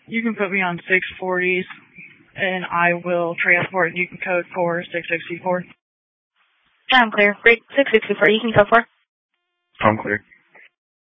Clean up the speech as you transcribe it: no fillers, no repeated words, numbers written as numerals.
You can put me on 640s, and I will transport. You can code 46624. I'm clear. Great. 6624. You can code 4. I'm clear.